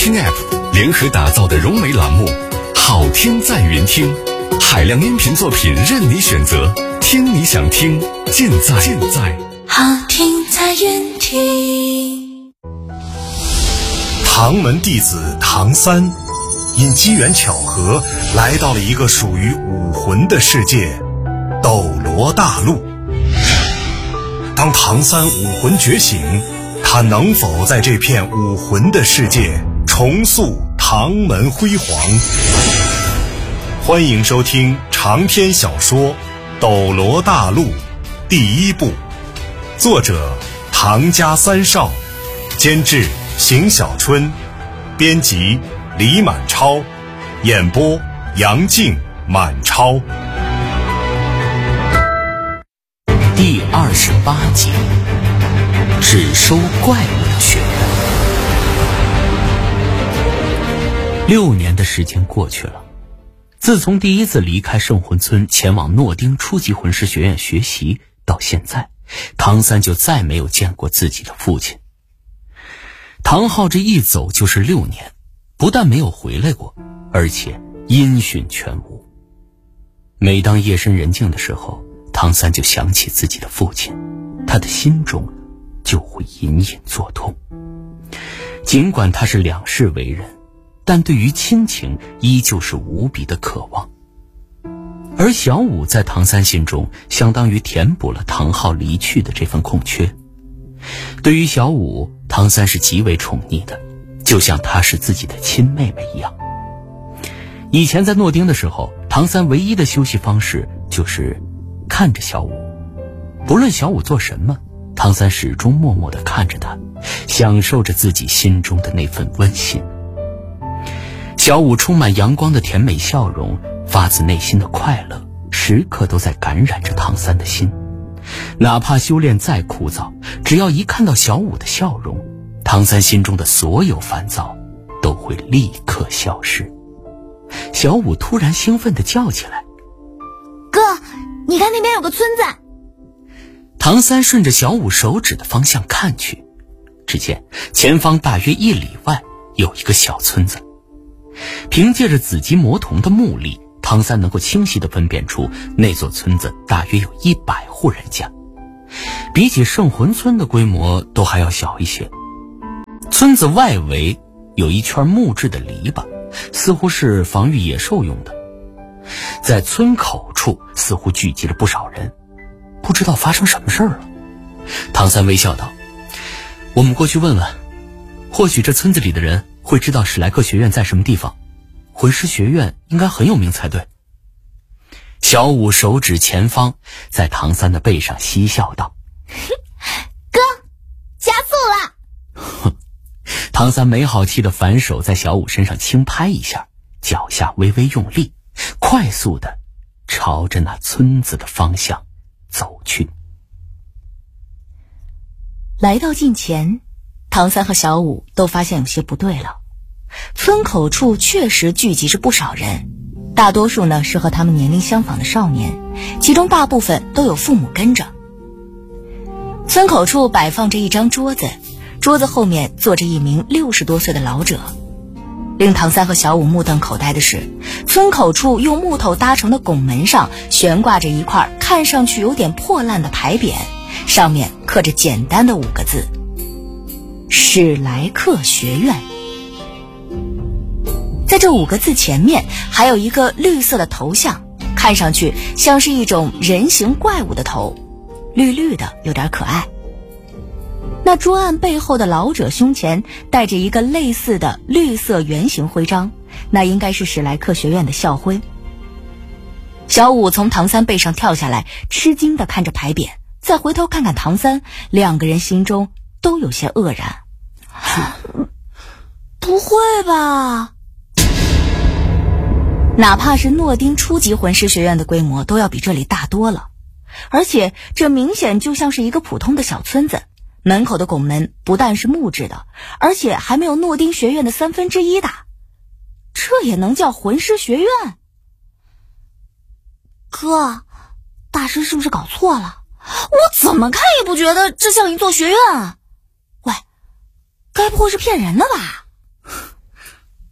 听 App 联合打造的融媒栏目，好听在云听，海量音频作品任你选择，听你想听，尽在好听在云听。 唐门弟子唐三因机缘巧合来到了一个属于武魂的世界斗罗大陆。当唐三武魂觉醒，他能否在这片武魂的世界重塑唐门辉煌？欢迎收听长篇小说《斗罗大陆》第1部，作者唐家三少，监制邢小春，编辑李满超，演播杨静、满超。 第28集，只收怪物的血缘。6年的时间过去了，自从第一次离开圣魂村前往诺丁初级魂师学院学习到现在，唐三就再没有见过自己的父亲。唐昊这一走就是6年，不但没有回来过，而且音讯全无。每当夜深人静的时候，唐三就想起自己的父亲，他的心中就会隐隐作痛。尽管他是两世为人，但对于亲情依旧是无比的渴望。而小五在唐三心中相当于填补了唐昊离去的这份空缺。对于小五，唐三是极为宠溺的，就像她是自己的亲妹妹一样。以前在诺丁的时候，唐三唯一的休息方式就是看着小五，不论小五做什么，唐三始终默默地看着他，享受着自己心中的那份温馨。小五充满阳光的甜美笑容，发自内心的快乐，时刻都在感染着唐三的心。哪怕修炼再枯燥，只要一看到小五的笑容，唐三心中的所有烦躁都会立刻消失。小五突然兴奋地叫起来： 哥，你看那边有个村子。 唐三顺着小五手指的方向看去，只见前方大约1里外有一个小村子。凭借着紫极魔瞳的目力，唐三能够清晰地分辨出那座村子大约有100户人家，比起圣魂村的规模都还要小一些。村子外围有一圈木质的篱笆，似乎是防御野兽用的。在村口处似乎聚集了不少人，不知道发生什么事儿了。唐三微笑道：我们过去问问，或许这村子里的人会知道史莱克学院在什么地方，魂师学院应该很有名才对。小五手指前方，在唐三的背上嬉笑道： 哥，加速了。 唐三没好气的反手在小五身上轻拍一下，脚下微微用力，快速的朝着那村子的方向走去。 来到近前，唐三和小五都发现有些不对了。村口处确实聚集着不少人，大多数呢是和他们年龄相仿的少年，其中大部分都有父母跟着。村口处摆放着一张桌子，桌子后面坐着一名60多岁的老者。令唐三和小五目瞪口呆的是，村口处用木头搭成的拱门上悬挂着一块看上去有点破烂的牌匾，上面刻着简单的5个字：史莱克学院。在这5个字前面还有一个绿色的头像，看上去像是一种人形怪物的头，绿绿的，有点可爱。那桌案背后的老者胸前戴着一个类似的绿色圆形徽章，那应该是史莱克学院的校徽。小五从唐三背上跳下来，吃惊地看着牌匾，再回头看看唐三，两个人心中都有些愕然。 不会吧？ 哪怕是诺丁初级魂师学院的规模都要比这里大多了，而且这明显就像是一个普通的小村子，门口的拱门不但是木质的，而且还没有诺丁学院的1/3大，这也能叫魂师学院？ 哥，大师是不是搞错了？我怎么看也不觉得这像一座学院啊！喂，该不会是骗人的吧？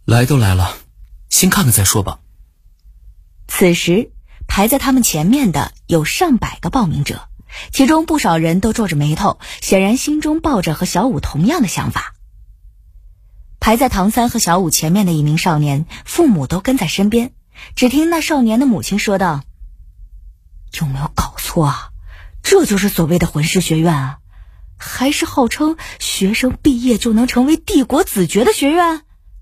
来都来了，先看看再说吧。 此时排在他们前面的有上百个报名者，其中不少人都皱着眉头，显然心中抱着和小五同样的想法。排在唐三和小五前面的一名少年，父母都跟在身边，只听那少年的母亲说道：有没有搞错啊？这就是所谓的魂师学院啊？还是号称学生毕业就能成为帝国子爵的学院？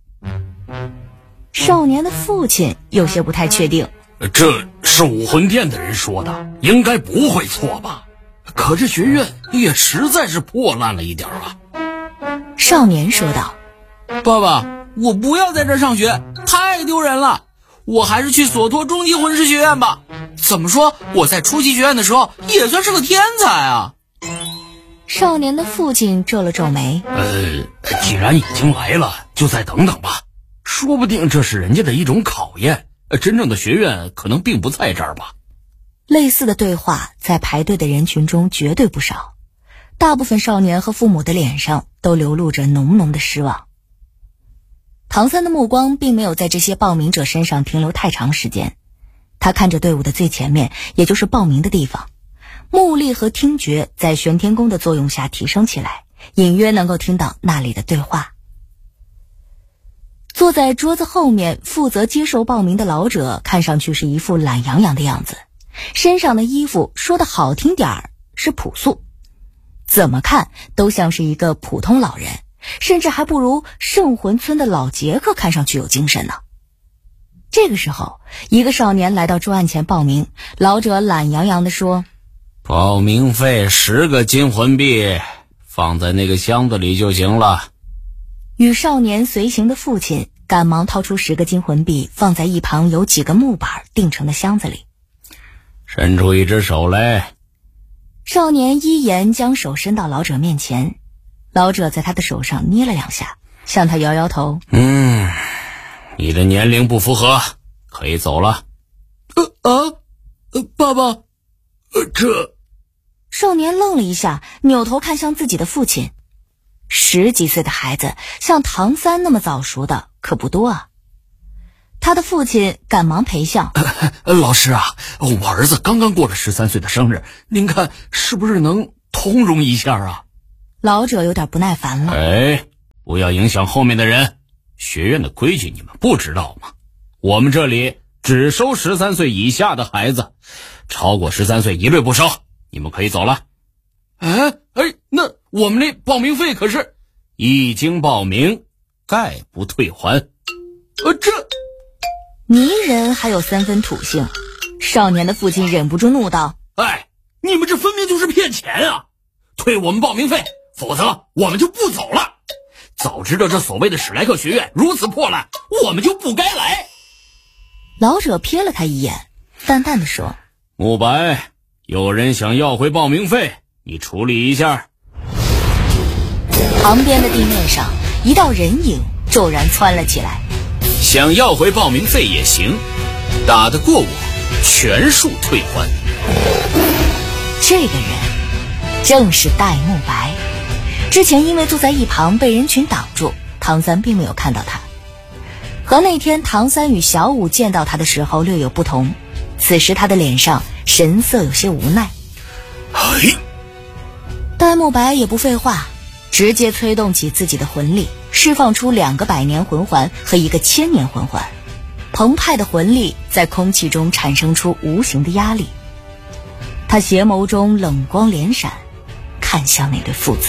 少年的父亲有些不太确定， 这是武魂殿的人说的，应该不会错吧？可这学院也实在是破烂了一点啊。 少年说道： 爸爸，我不要在这儿上学，太丢人了，我还是去索托中级魂师学院吧。怎么说，我在初级学院的时候也算是个天才啊。 少年的父亲皱了皱眉， 既然已经来了，就再等等吧，说不定这是人家的一种考验，真正的学院可能并不在这儿吧。 类似的对话在排队的人群中绝对不少，大部分少年和父母的脸上都流露着浓浓的失望。唐三的目光并没有在这些报名者身上停留太长时间，他看着队伍的最前面，也就是报名的地方，目力和听觉在玄天功的作用下提升起来，隐约能够听到那里的对话。坐在桌子后面负责接受报名的老者看上去是一副懒洋洋的样子，身上的衣服说的好听点儿是朴素，怎么看都像是一个普通老人，甚至还不如圣魂村的老杰克看上去有精神呢。这个时候，一个少年来到桌案前报名，老者懒洋洋地说： 报名费10个金魂币，放在那个箱子里就行了。 与少年随行的父亲赶忙掏出10个金魂币，放在一旁有几个木板钉成的箱子里。 伸出一只手来。 少年依言将手伸到老者面前，老者在他的手上捏了2下，向他摇摇头。 你的年龄不符合，可以走了。 爸爸， 这…… 少年愣了一下，扭头看向自己的父亲。10几岁的孩子像唐三那么早熟的可不多啊。他的父亲赶忙陪笑： 老师啊，我儿子刚刚过了13岁的生日，您看是不是能通融一下啊？ 老者有点不耐烦了。 不要影响后面的人，学院的规矩你们不知道吗？我们这里只收13岁以下的孩子，超过13岁一律不收，你们可以走了。那我们那报名费可是一经报名概不退还。 泥人还有3分土性，少年的父亲忍不住怒道： 你们这分明就是骗钱啊！退我们报名费，否则我们就不走了。早知道这所谓的史莱克学院如此破烂，我们就不该来。 老者瞥了他一眼，淡淡的说： 慕白，有人想要回报名费，你处理一下。 旁边的地面上一道人影骤然窜了起来。 想要回报名费也行，打得过我全数退还。 这个人正是戴沐白，之前因为坐在一旁被人群挡住，唐三并没有看到他。和那天唐三与小五见到他的时候略有不同，此时他的脸上神色有些无奈。戴沐白也不废话，直接催动起自己的魂力，释放出2个百年魂环和1个1000年魂环，澎湃的魂力在空气中产生出无形的压力。他斜眸中冷光连闪，看向那对父子。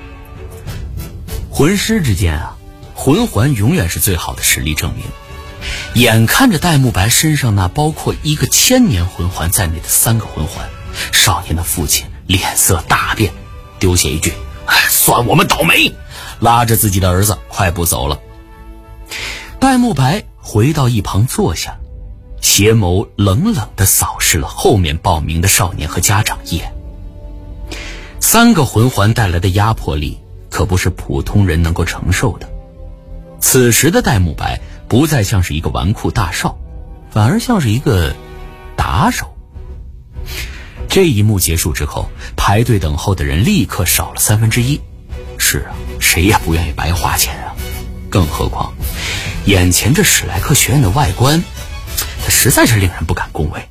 魂师之间啊，魂环永远是最好的实力证明。眼看着戴沐白身上那包括1个1000年魂环在内的3个魂环，少年的父亲脸色大变，丢下一句算我们倒霉，拉着自己的儿子快步走了。戴沐白回到一旁坐下，斜眸冷冷地扫视了后面报名的少年和家长一眼。3个魂环带来的压迫力可不是普通人能够承受的。此时的戴沐白不再像是一个纨绔大少，反而像是一个打手。这一幕结束之后，排队等候的人立刻少了1/3。是啊，谁也不愿意白花钱啊。更何况眼前这史莱克学院的外观，它实在是令人不敢恭维。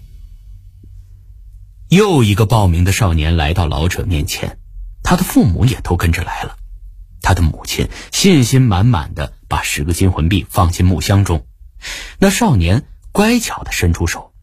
又一个报名的少年来到老者面前，他的父母也都跟着来了。他的母亲信心满满的把10个金魂币放进木箱中，那少年乖巧的伸出手。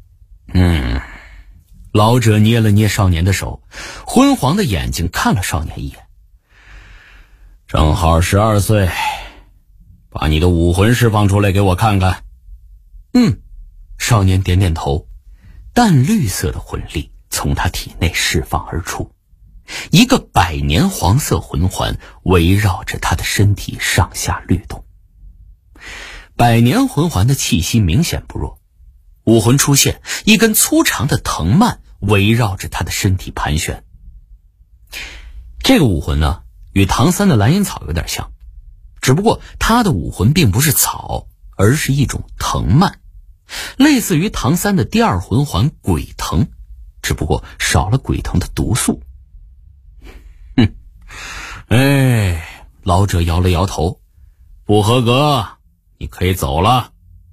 老者捏了捏少年的手，昏黄的眼睛看了少年一眼。 正好12岁，把你的武魂释放出来给我看看。 少年点点头，淡绿色的魂力从他体内释放而出，一个百年黄色魂环围绕着他的身体上下律动。百年魂环的气息明显不弱，武魂出现，一根粗长的藤蔓围绕着他的身体盘旋。这个武魂呢，与唐三的蓝银草有点像，只不过他的武魂并不是草，而是一种藤蔓，类似于唐三的第2魂环鬼藤，只不过少了鬼藤的毒素。老者摇了摇头， 不合格，你可以走了。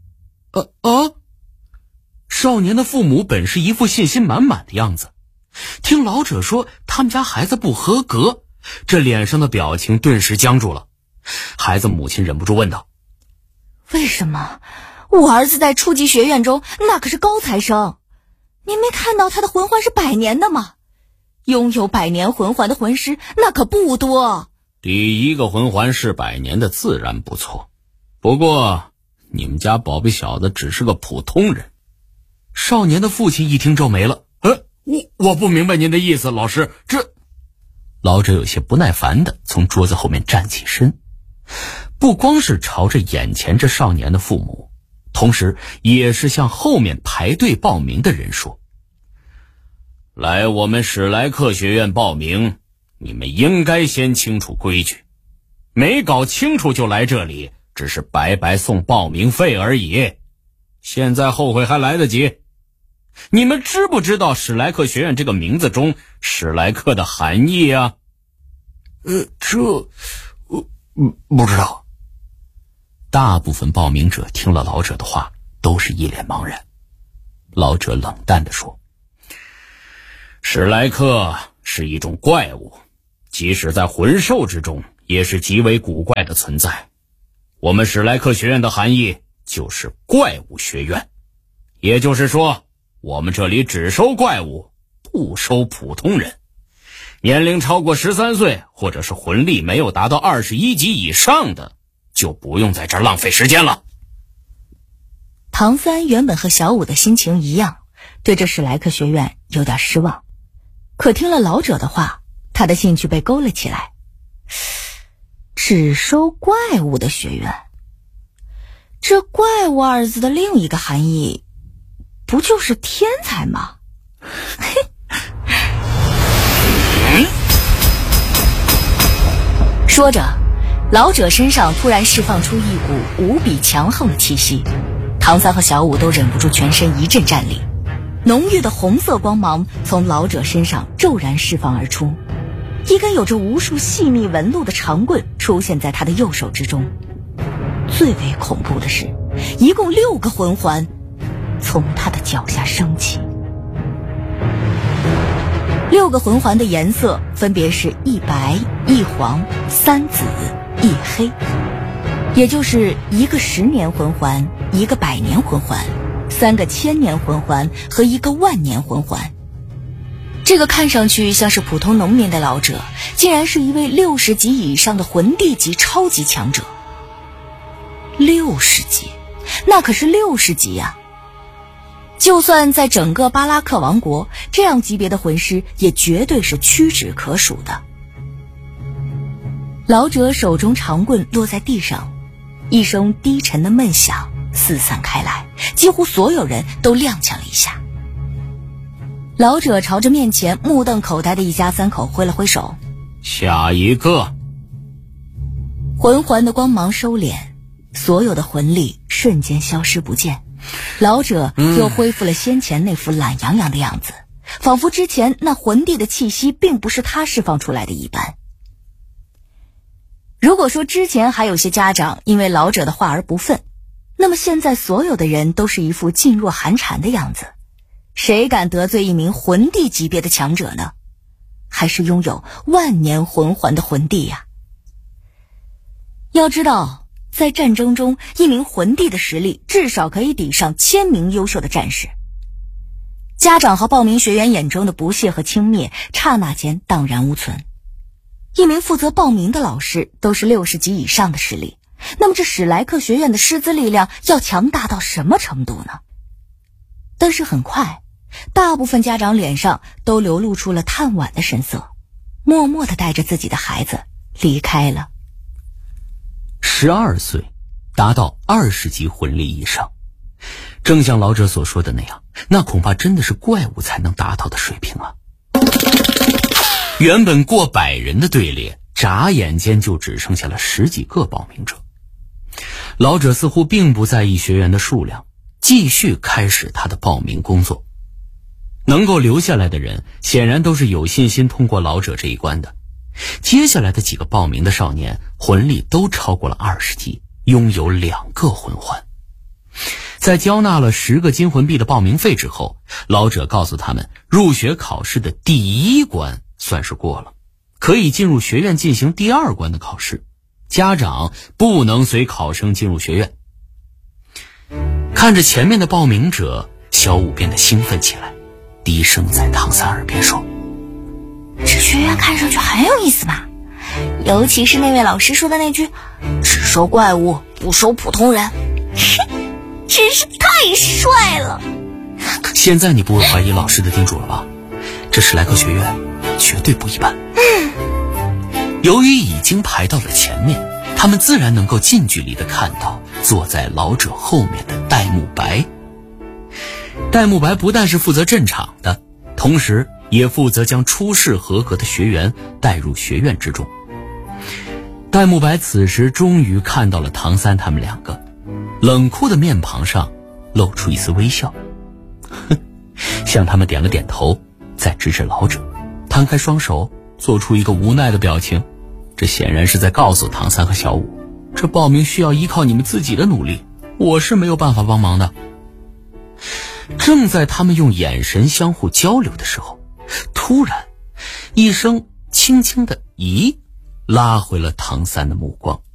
少年的父母本是一副信心满满的样子，听老者说他们家孩子不合格，这脸上的表情顿时僵住了。孩子母亲忍不住问道： 为什么？我儿子在初级学院中那可是高材生，您没看到他的魂环是100年的吗？拥有100年魂环的魂师那可不多。 第1个魂环是100年的自然不错，不过你们家宝贝小子只是个普通人。 少年的父亲一听皱眉了， 我不明白您的意思，老师，这…… 老者有些不耐烦地从桌子后面站起身，不光是朝着眼前这少年的父母，同时也是向后面排队报名的人说： 来我们史莱克学院报名，你们应该先清楚规矩，没搞清楚就来这里，只是白白送报名费而已，现在后悔还来得及。你们知不知道史莱克学院这个名字中史莱克的含义啊？ 不知道。大部分报名者听了老者的话，都是一脸茫然。老者冷淡地说： 史莱克是一种怪物，即使在魂兽之中也是极为古怪的存在。我们史莱克学院的含义就是怪物学院，也就是说我们这里只收怪物，不收普通人。年龄超过13岁或者是魂力没有达到21级以上的，就不用在这儿浪费时间了。 唐三原本和小五的心情一样，对这史莱克学院有点失望，可听了老者的话，他的兴趣被勾了起来。只收怪物的学院，这怪物2字的另一个含义不就是天才吗？说着，老者身上突然释放出一股无比强横的气息，唐三和小五都忍不住全身一阵战栗。浓郁的红色光芒从老者身上骤然释放而出，一根有着无数细密纹路的长棍出现在他的右手之中。最为恐怖的是，一共6个魂环从他的脚下升起。6个魂环的颜色分别是一白、一黄、3紫、一黑，也就是1个10年魂环、1个100年魂环、3个1000年魂环和1个10000年魂环。这个看上去像是普通农民的老者，竟然是一位60级以上的魂帝级超级强者。60级，那可是60级啊！就算在整个巴拉克王国，这样级别的魂师也绝对是屈指可数的。老者手中长棍落在地上，一声低沉的闷响四散开来，几乎所有人都踉跄了一下。老者朝着面前目瞪口呆的一家3口挥了挥手： 下一个。 魂环的光芒收敛，所有的魂力瞬间消失不见，老者又恢复了先前那副懒洋洋的样子，仿佛之前那魂帝的气息并不是他释放出来的一般。 如果说之前还有些家长因为老者的话而不忿，那么现在所有的人都是一副噤若寒蝉的样子。谁敢得罪一名魂帝级别的强者呢？还是拥有万年魂环的魂帝呀。要知道，在战争中，一名魂帝的实力至少可以抵上1000名优秀的战士。家长和报名学员眼中的不屑和轻蔑，刹那间荡然无存。一名负责报名的老师都是60级以上的实力，那么这史莱克学院的师资力量要强大到什么程度呢？但是很快，大部分家长脸上都流露出了叹惋的神色，默默地带着自己的孩子离开了。 12岁，达到20级魂力以上，正像老者所说的那样，那恐怕真的是怪物才能达到的水平啊！原本过100人的队列，眨眼间就只剩下了10几个报名者。老者似乎并不在意学员的数量，继续开始他的报名工作。能够留下来的人，显然都是有信心通过老者这一关的。接下来的几个报名的少年，魂力都超过了20级，拥有2个魂环。在交纳了10个金魂币的报名费之后，老者告诉他们，入学考试的第1关算是过了，可以进入学院进行第2关的考试。家长不能随考生进入学院。看着前面的报名者，小五变得兴奋起来，低声在唐三耳边说：“ 这学院看上去很有意思嘛，尤其是那位老师说的那句‘只收怪物，不收普通人’，真是太帅了。” 现在你不会怀疑老师的叮嘱了吧？这史莱克学院绝对不一般。由于已经排到了前面，他们自然能够近距离地看到坐在老者后面的戴沐白。戴沐白不但是负责镇场的，同时也负责将初试合格的学员带入学院之中。戴沐白此时终于看到了唐三他们2个，冷酷的面庞上露出一丝微笑，向他们点了点头，再指指老者，摊开双手，做出一个无奈的表情。这显然是在告诉唐三和小五，这报名需要依靠你们自己的努力，我是没有办法帮忙的。正在他们用眼神相互交流的时候，突然一声轻轻的咦，拉回了唐三的目光。